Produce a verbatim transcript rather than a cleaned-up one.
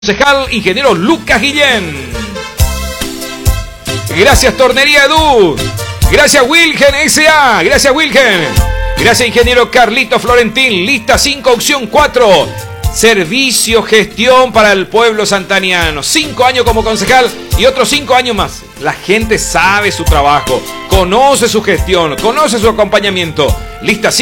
Concejal ingeniero Lucas Guillén. Gracias Tornería Edu. Gracias Wilgen S A. Gracias Wilgen. Gracias ingeniero Carlito Florentín. Lista cinco, opción cuatro. Servicio, gestión para el pueblo santaniano. Cinco años como concejal y otros cinco años más. La gente sabe su trabajo, conoce su gestión, conoce su acompañamiento. Lista cinco.